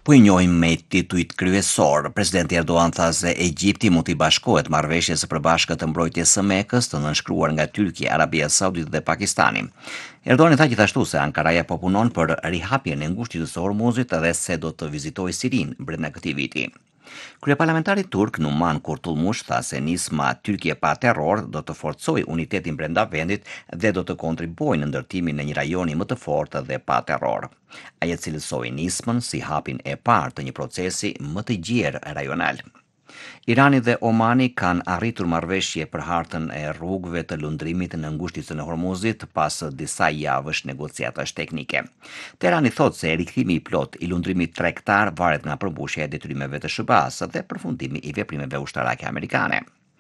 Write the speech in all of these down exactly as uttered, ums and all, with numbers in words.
Po i njohim me tituit kryesor, presidenti Erdogan tha se Egjipti mund t'i bashkohet marrëveshjes së përbashkët të mbrojtjes së Mekës, të nënshkruar nga Tyrkia, Arabia Saudite dhe Pakistani. Erdogan tha gjithashtu se Ankaraja po punon për rihapjen e ngushtit të Hormuzit dhe se do të vizitojë Sirin brenda këtij viti. Kryeparlamentari turk Numan Kurtulmush tha se nisma Tyrkie pa terror do të forcojë unitetin brenda vendit dhe do të kontribuojë në ndërtimin e një rajoni më të fortë dhe pa terror. Ai cilësoi nismën si hapin e parë të një procesi më të gjerë rajonal. Irani dhe Omani kanë arritur marrëveshje për hartën e rrugëve të lundrimit në ngushticën e Hormuzit pas disa javësh negociatash teknike. Teherani thotë se rikthimi i plot i lundrimit tregtar varet nga përmbushja e detyrimeve të S B A-s dhe përfundimi i veprimeve ushtarake amerikane.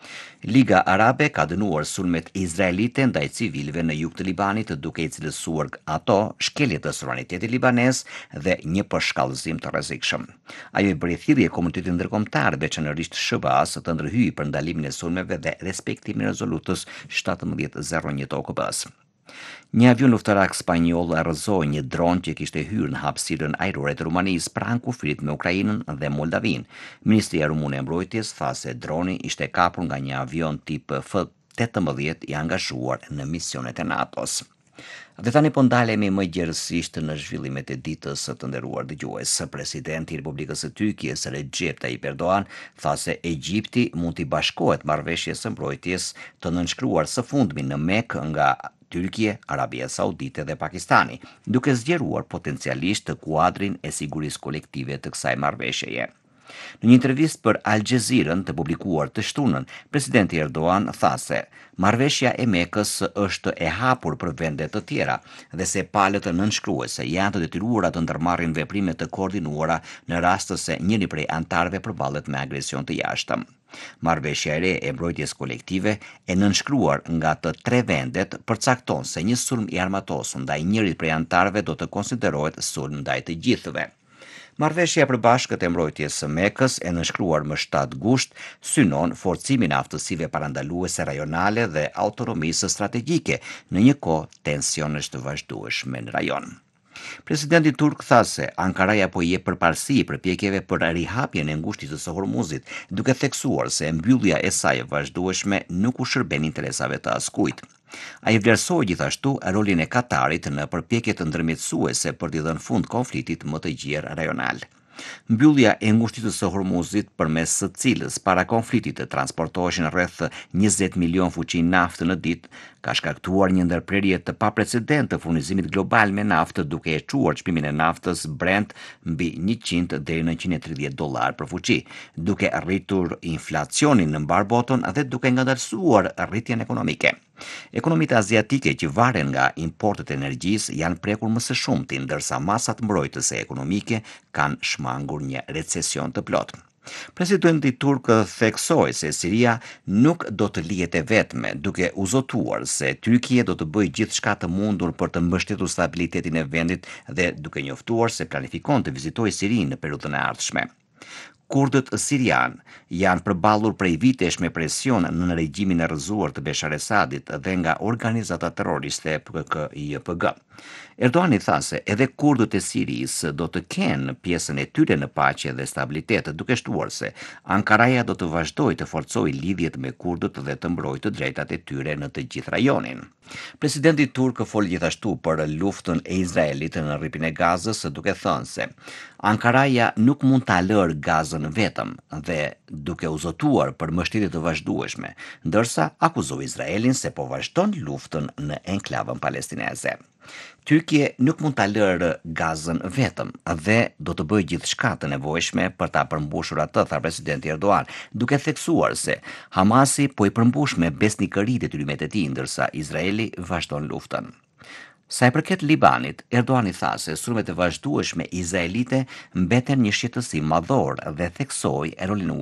Liga Arabe ka dënuar sulmet izraelite ndaj civilëve në jug të Libanit, duke i cilësuar ato shkelje të sovranitetit libanez dhe një përshkallëzim të rrezikshëm. Ajo i bëri thirrje komunitetit ndërkombëtar, veçanërisht S B A-s, të ndërhyjë për ndalimin e sulmeve dhe respektimin e rezolutës shtatëmbëdhjetë zero një të O K B-s. Një avion luftarak spanjoll rrëzoi një dron që kishte hyrë në hapësirën ajrore të Rumanisë pranë kufirit me Ukrainën dhe Moldavinë. Ministria rumune e mbrojtjes tha se droni ishte kapur nga një avion tip F tetëmbëdhjetë i angazhuar në misionet e NATO-s. Dhe tani po ndalemi më gjerësisht në zhvillimet e ditës të nderuar dëgjues. Presidenti i Republikës së Tyrkisë Recep Tayyip Erdogan tha se Egjipti mund t'i bashkohet marrëveshjes së mbrojtjes të nënshkruar së fundmi në Mekë nga Tyrkia, Arabia Saudite dhe Pakistani, duke zgjeruar potencialisht të kuadrin e sigurisë kolektive të kësaj marrëveshjeje. Në një intervistë për Al Jazeera të publikuar të shtunën, presidenti Erdogan tha se marrëveshja e Mekës është e hapur për vende të tjera dhe se palët nënshkruese janë të detyruara të ndërmarrin veprime të koordinuara në rast se njëri prej antarëve përballet me agresion të jashtëm. Marrëveshja e re e mbrojtjes kolektive e nënshkruar nga të tre vendet përcakton se një sulm i armatosur ndaj njërit prej antarëve do të konsiderohet sulm ndaj të gjithëve. Marrëveshja e përbashkët e mbrojtjes së Mekës e nënshkruar më shtatë gusht synon forcimin e aftësive parandaluese rajonale dhe autonomisë strategjike në një kohë tensionesh të vazhdueshme në rajon. Presidenti turk tha se Ankaraja po i jep përparësi përpjekjeve për rihapjen e ngushticës së Hormuzit, duke theksuar se mbyllja e saj e vazhdueshme nuk u shërben interesave të askujt. Ai vlerësoi gjithashtu rolin e Katarit në përpjekje të ndërmjetësuese për t'i dhënë fund konfliktit më të gjerë rajonal. Mbyllja e ngushticës së Hormuzit, përmes së cilës para konfliktit të transportoheshin rreth njëzet milion fuqi naftë në ditë, ka shkaktuar një ndërprerje të paprecedentë të furnizimit global me naftë, duke e çuar çmimin e naftës Brent mbi njëqind deri në njëqind e tridhjetë dollar për fuqi, duke rritur inflacionin në mbar botën dhe duke ngadalësuar rritjen ekonomike. Ekonomitë aziatike që varen nga importet e energjisë janë prekur më së shumti, ndërsa masat mbrojtëse ekonomike kanë shmangur një recesion të plotë. Presidenti turk theksoi se Siria nuk do të lihet e vetme, duke u zotuar se Tyrkia do të bëjë gjithçka të mundur për të mbështetur stabilitetin e vendit dhe duke njoftuar se planifikon të vizitojë Sirinë në periudhën e ardhshme. Kurdët sirian janë përballur prej vitesh me presion në regjimin e rrëzuar të Beshar Esadit dhe nga organizata terroriste P K K I P G. Erdogan i tha se edhe kurdët e Sirisë do të kenë pjesën e tyre në paqe dhe stabilitet, duke shtuar se Ankaraja do të vazhdojë të forcojë lidhjet me kurdët dhe të mbrojtë të drejtat e tyre në të gjithë rajonin. Presidenti turk fol gjithashtu për luftën e Izraelit në rripin e Gazës, duke thënë se Ankaraja nuk mund ta lërë Gazën vetëm dhe duke u zotuar për mbështetje të vazhdueshme, ndërsa akuzoi Izraelin se po vazhdon luftën në enklavën palestineze. Tyrkia nuk mund ta lërë Gazën vetëm dhe do të bëjë gjithçka të nevojshme për ta përmbushur atë, tha presidenti Erdogan, duke theksuar se Hamasi po i përmbush me besnikëri detyrimet e tij, ndërsa Izraeli vazhdon luftën. Sa i përket Libanit, Erdogan i tha se sulmet e vazhdueshme izraelite mbeten një shqetësim madhor dhe theksoi rolin